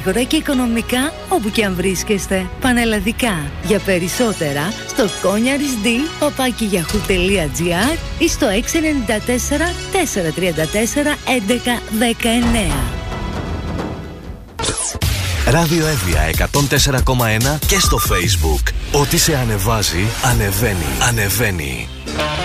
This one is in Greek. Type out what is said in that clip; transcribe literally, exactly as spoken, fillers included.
γρήγορα και οικονομικά όπου και αν βρίσκεστε. Πανελλαδικά. Για περισσότερα στο κόνιαρισd παπάκι yahoo τελεία gr ή στο έξι εννιά τέσσερα τέσσερα τρία τέσσερα έντεκα δεκαεννέα. Ράδιο Εύβοια εκατόν τέσσερα κόμμα ένα και στο Facebook. Ό,τι σε ανεβάζει, ανεβαίνει. Ανεβαίνει.